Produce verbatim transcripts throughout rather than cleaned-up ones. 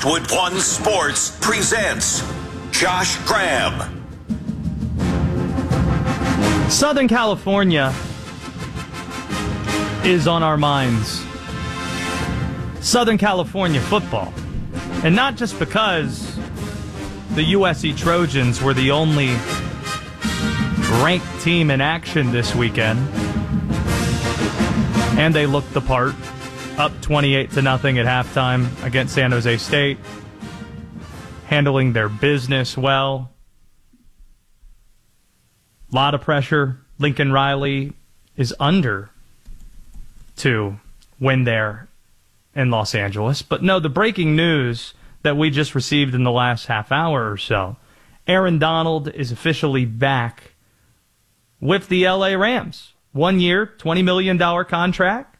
Westwood One Sports presents Josh Graham. Southern California is on our minds. Southern California football. And not just because the U S C Trojans were the only ranked team in action this weekend. And they looked the part, up twenty-eight to nothing at halftime against San Jose State, handling their business well. A lot of pressure. Lincoln Riley is under to win there in Los Angeles. But no, the breaking news that we just received in the last half hour or so, Aaron Donald is officially back with the L A Rams. One year, twenty million dollars contract.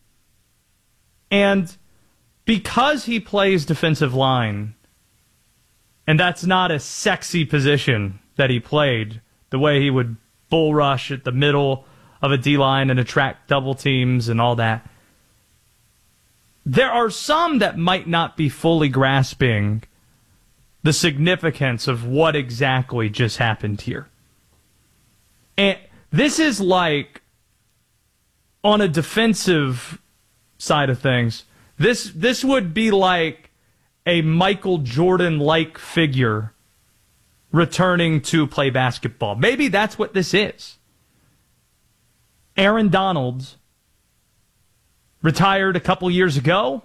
And because he plays defensive line, and that's not a sexy position that he played, the way he would bull rush at the middle of a D-line and attract double teams and all that, there are some that might not be fully grasping the significance of what exactly just happened here. And this is like, on a defensive side of things, this this would be like a Michael Jordan-like figure returning to play basketball. Maybe that's what this is. Aaron Donald retired a couple years ago,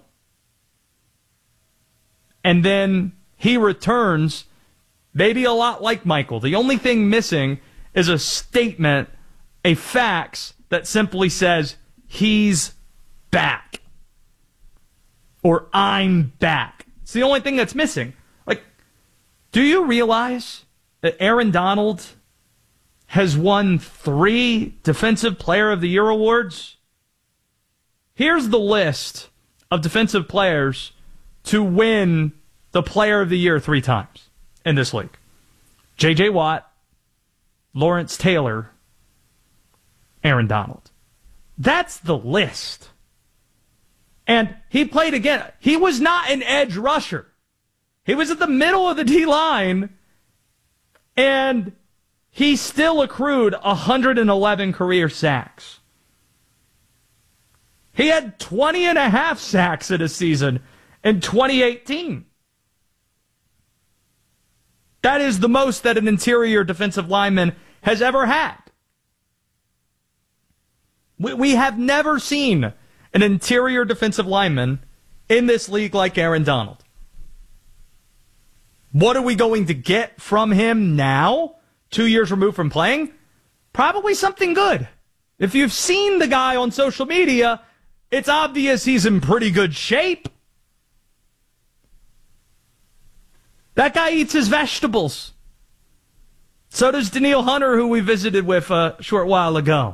and then he returns maybe a lot like Michael. The only thing missing is a statement, a fax that simply says, he's back. Or I'm back. It's the only thing that's missing. Like, do you realize that Aaron Donald has won three Defensive Player of the Year awards? Here's the list of defensive players to win the Player of the Year three times in this league. J J. Watt, Lawrence Taylor, Aaron Donald. That's the list. And he played again. He was not an edge rusher. He was at the middle of the D-line, and he still accrued one hundred eleven career sacks. He had twenty and a half sacks in a season in twenty eighteen. That is the most that an interior defensive lineman has ever had. We, we have never seen an interior defensive lineman in this league like Aaron Donald. What are we going to get from him now, two years removed from playing? Probably something good. If you've seen the guy on social media, it's obvious he's in pretty good shape. That guy eats his vegetables. So does Danielle Hunter, who we visited with a short while ago.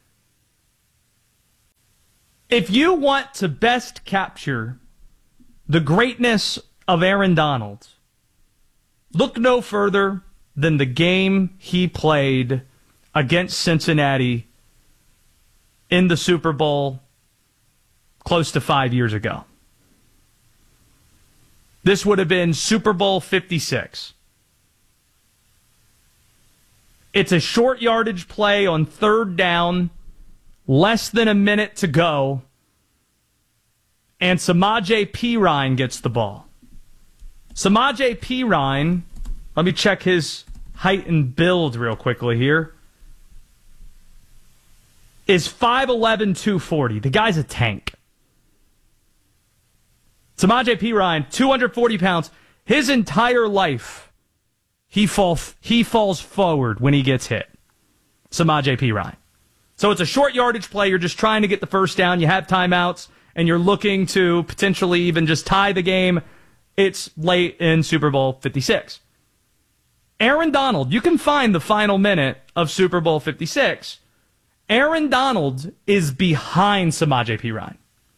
If you want to best capture the greatness of Aaron Donald, look no further than the game he played against Cincinnati in the Super Bowl close to five years ago. This would have been Super Bowl fifty-six. It's a short yardage play on third down, less than a minute to go, and Samaje Perine gets the ball. Samaje Perine, let me check his height and build real quickly here, is five eleven, two forty. The guy's a tank. Samaje Perine, two hundred forty pounds. His entire life, he, fall, he falls forward when he gets hit. Samaje Perine. So it's a short yardage play. You're just trying to get the first down. You have timeouts, and you're looking to potentially even just tie the game. It's late in Super Bowl fifty-six. Aaron Donald, you can find the final minute of Super Bowl fifty-six. Aaron Donald is behind Samaje Perine.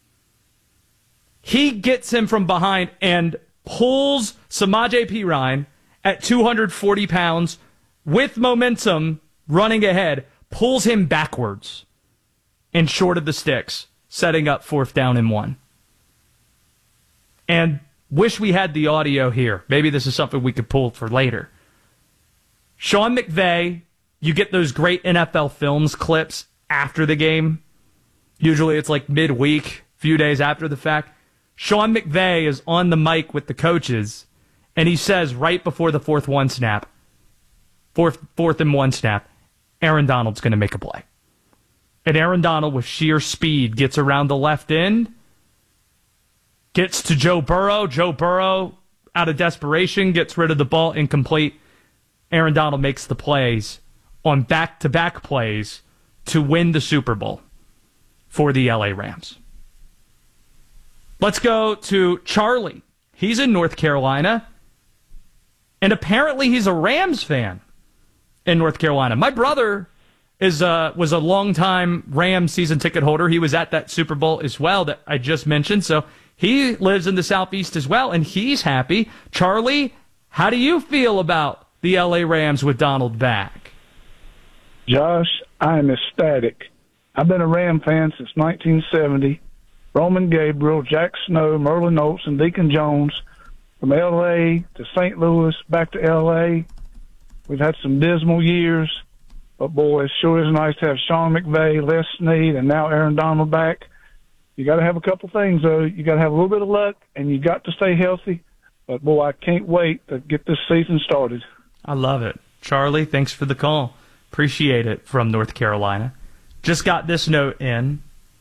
He gets him from behind and pulls Samaje Perine at two hundred forty pounds with momentum running ahead, pulls him backwards and short of the sticks, setting up fourth down and one. And Wish we had the audio here. Maybe this is something we could pull for later. Sean McVay, you get those great N F L Films clips after the game. Usually it's like midweek, few days after the fact. Sean McVay is on the mic with the coaches, and he says right before the fourth one snap, fourth, fourth and one snap, Aaron Donald's going to make a play. And Aaron Donald, with sheer speed, gets around the left end, gets to Joe Burrow. Joe Burrow, out of desperation, gets rid of the ball, incomplete. Aaron Donald makes the plays on back-to-back plays to win the Super Bowl for the L A Rams. Let's go to Charlie. He's in North Carolina, and apparently he's a Rams fan in North Carolina. My brother is uh, was a longtime Rams season ticket holder. He was at that Super Bowl as well that I just mentioned, so he lives in the Southeast as well, and he's happy. Charlie, how do you feel about the L A Rams with Donald back? Josh, I am ecstatic. I've been a Ram fan since nineteen seventy. Roman Gabriel, Jack Snow, Merlin Oates, and Deacon Jones. From L A to Saint Louis, back to L A. We've had some dismal years, but boy, it sure is nice to have Sean McVay, Les Snead, and now Aaron Donald back. You got to have a couple things, though. You got to have a little bit of luck, and you got to stay healthy. But boy, I can't wait to get this season started. I love it. Charlie, thanks for the call. Appreciate it from North Carolina. Just got this note in.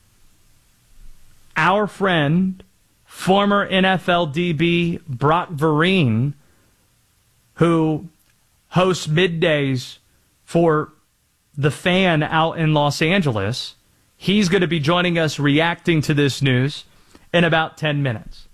Our friend, former N F L D B Brock Vereen, who hosts middays for The Fan out in Los Angeles, he's going to be joining us reacting to this news in about ten minutes.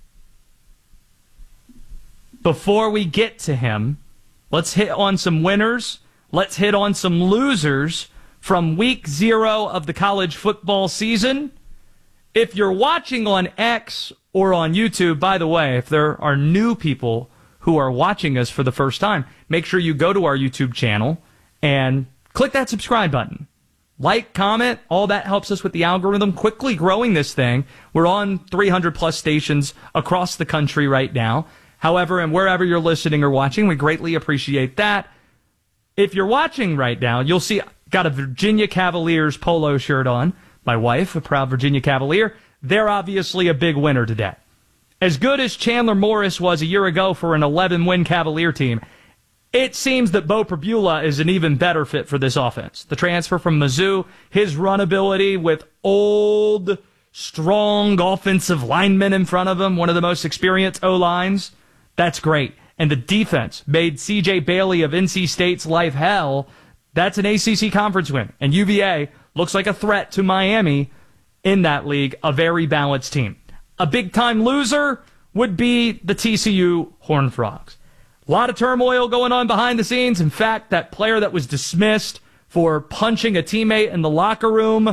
Before we get to him, let's hit on some winners. Let's hit on some losers from week zero of the college football season. If you're watching on X or on YouTube, by the way, if there are new people who are watching us for the first time, make sure you go to our YouTube channel and click that subscribe button. Like, comment, all that helps us with the algorithm. Quickly growing this thing. We're on three hundred plus stations across the country right now. However, and wherever you're listening or watching, we greatly appreciate that. If you're watching right now, you'll see got a Virginia Cavaliers polo shirt on. My wife, a proud Virginia Cavalier. They're obviously a big winner today. As good as Chandler Morris was a year ago for an eleven-win Cavalier team, it seems that Bo Pribula is an even better fit for this offense. The transfer from Mizzou, his run ability with old, strong offensive linemen in front of him, one of the most experienced O-lines, that's great. And the defense made C J Bailey of N C State's life hell. That's an A C C conference win. And U V A looks like a threat to Miami in that league, a very balanced team. A big-time loser would be the T C U Horned Frogs. A lot of turmoil going on behind the scenes. In fact, that player that was dismissed for punching a teammate in the locker room,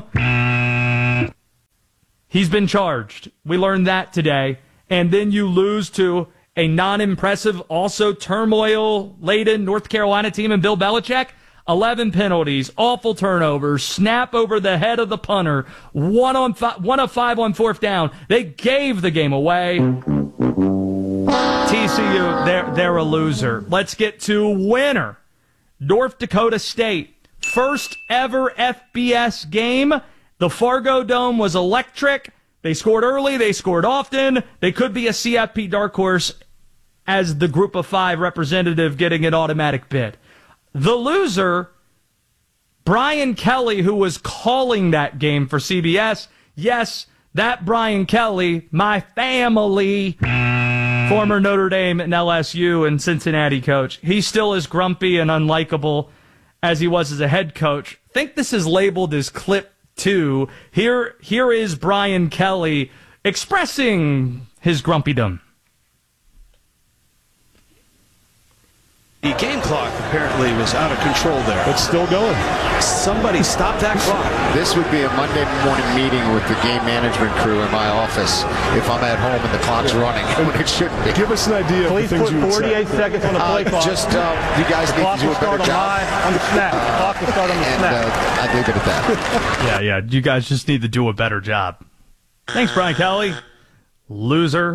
he's been charged. We learned that today. And then you lose to a non-impressive, also turmoil-laden North Carolina team and Bill Belichick. eleven penalties, awful turnovers, snap over the head of the punter, one on fi- one of five on fourth down. They gave the game away. T C U, they're, they're a loser. Let's get to winner. North Dakota State, first ever F B S game. The Fargo Dome was electric. They scored early. They scored often. They could be a C F P dark horse as the group of five representative getting an automatic bid. The loser, Brian Kelly, who was calling that game for C B S. Yes, that Brian Kelly, my family, former Notre Dame and L S U and Cincinnati coach. He's still as grumpy and unlikable as he was as a head coach. I think this is labeled as clip two. Here, here is Brian Kelly expressing his grumpydom. The game clock apparently was out of control there. It's still going. Somebody stop that clock. This would be a Monday morning meeting with the game management crew in my office if I'm at home and the clock's running, when it shouldn't be. Give us an idea Please of the things put you would forty-eight say. seconds on the play Uh, clock. just, uh, you guys the need clock to do will a start better on, job. my, on the snap. The clock will start on the And snap. uh, I'd leave it at that. Yeah, yeah. You guys just need to do a better job. Thanks, Brian Kelly. Loser.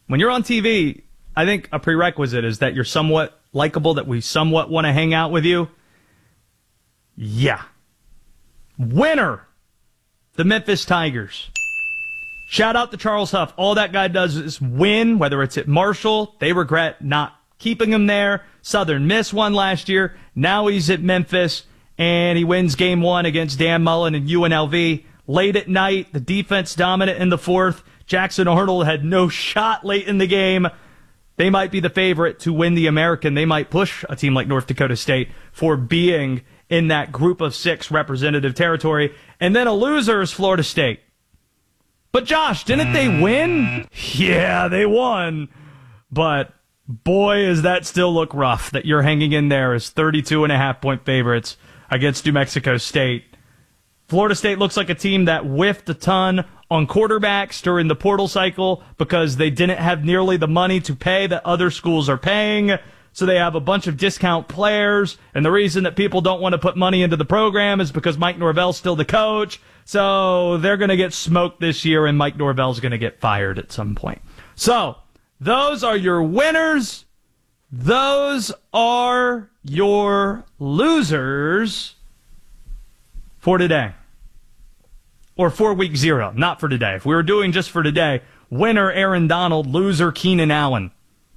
When you're on T V, I think a prerequisite is that you're somewhat likable, that we somewhat want to hang out with you. Yeah. Winner, the Memphis Tigers. Shout out to Charles Huff. All that guy does is win, whether it's at Marshall. They regret not keeping him there. Southern Miss won last year. Now he's at Memphis, and he wins game one against Dan Mullen and U N L V. Late at night, the defense dominant in the fourth. Jackson Arnold had no shot late in the game. They might be the favorite to win the American. They might push a team like North Dakota State for being in that group of six representative territory. And then a loser is Florida State. But Josh, didn't they win? Yeah, they won. But boy, does that still look rough that you're hanging in there as thirty-two and a half point favorites against New Mexico State. Florida State looks like a team that whiffed a ton on quarterbacks during the portal cycle because they didn't have nearly the money to pay that other schools are paying. So they have a bunch of discount players. And the reason that people don't want to put money into the program is because Mike Norvell's still the coach. So they're going to get smoked this year, and Mike Norvell's going to get fired at some point. So those are your winners. Those are your losers for today. Or for week zero, not for today. If we were doing just for today, winner Aaron Donald, loser Keenan Allen.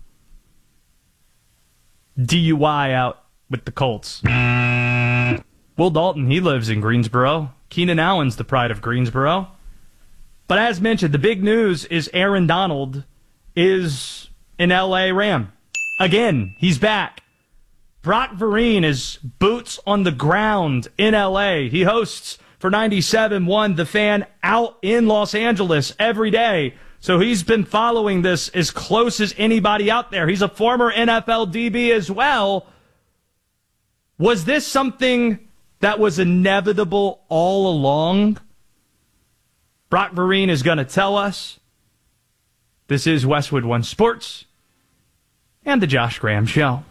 D U I out with the Colts. Will Dalton, he lives in Greensboro. Keenan Allen's the pride of Greensboro. But as mentioned, the big news is Aaron Donald is an L A Ram. Again, he's back. Brock Vereen is boots on the ground in L A. He hosts for ninety-seven point one The Fan out in Los Angeles every day. So he's been following this as close as anybody out there. He's a former N F L D B as well. Was this something that was inevitable all along? Brock Vereen is going to tell us. This is Westwood One Sports and the Josh Graham Show.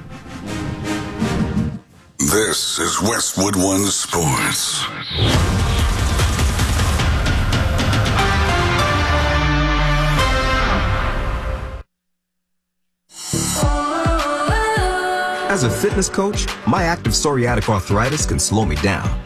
This is Westwood One Sports. As a fitness coach, my active psoriatic arthritis can slow me down.